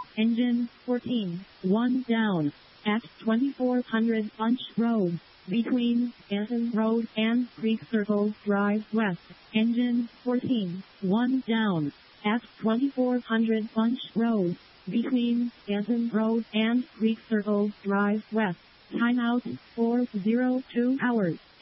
Engine 14, 1 down. At 2400 Bunch Road, between Stanton Road and Creek Circle Drive West. Engine 14, 1 down. At 2400 Bunch Road, between Stanton Road and Creek Circle Drive West. Timeout 402 hours.